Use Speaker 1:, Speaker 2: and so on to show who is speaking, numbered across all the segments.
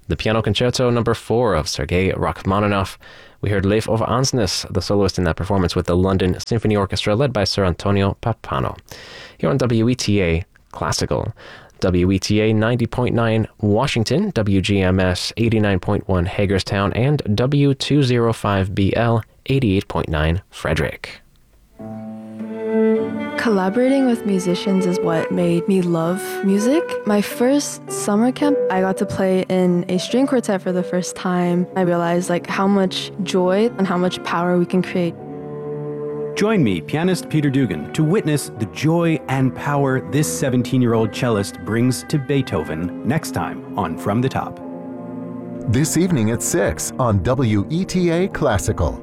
Speaker 1: the Piano Concerto No. 4 of Sergei Rachmaninoff. We heard Leif Ove Ansnes, the soloist in that performance, with the London Symphony Orchestra led by Sir Antonio Pappano. Here on WETA Classical. WETA 90.9 Washington, WGMS 89.1 Hagerstown, and W205BL 88.9 Frederick.
Speaker 2: Collaborating with musicians is what made me love music. My first summer camp, I got to play in a string quartet for the first time. I realized how much joy and how much power we can create.
Speaker 3: Join me, pianist Peter Dugan, to witness the joy and power this 17-year-old cellist brings to Beethoven next time on From the Top.
Speaker 4: This evening at 6 on WETA Classical.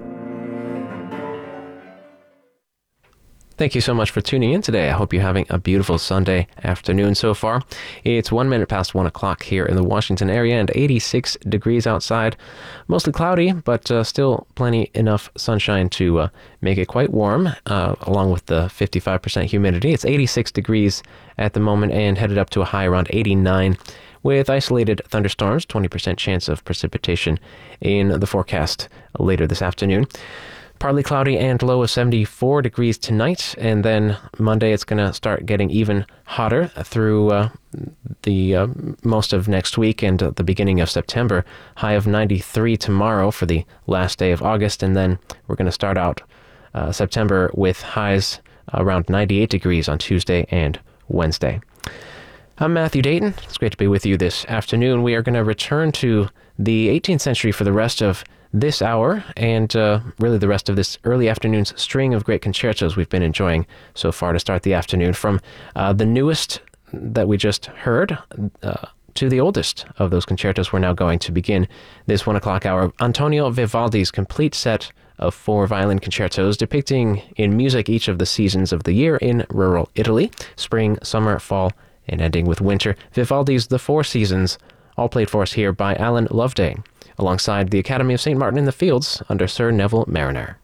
Speaker 1: Thank you so much for tuning in today. I hope you're having a beautiful Sunday afternoon so far. It's 1 minute past 1 o'clock here in the Washington area and 86 degrees outside. Mostly cloudy, but still plenty enough sunshine to make it quite warm, along with the 55% humidity. It's 86 degrees at the moment and headed up to a high around 89 with isolated thunderstorms, 20% chance of precipitation in the forecast later this afternoon. Partly cloudy and low of 74 degrees tonight, and then Monday it's going to start getting even hotter through the most of next week and the beginning of September. High of 93 tomorrow for the last day of August, and then we're going to start out September with highs around 98 degrees on Tuesday and Wednesday. I'm Matthew Dayton. It's great to be with you this afternoon. We are going to return to the 18th century for the rest of this hour and really the rest of this early afternoon's string of great concertos we've been enjoying so far to start the afternoon, from the newest that we just heard to the oldest of those concertos. We're now going to begin this 1 o'clock hour. Antonio Vivaldi's complete set of 4 violin concertos depicting in music each of the seasons of the year in rural Italy: spring, summer, fall, and ending with winter. Vivaldi's The Four Seasons, all played for us here by Alan Loveday, alongside the Academy of St. Martin in the Fields under Sir Neville Mariner.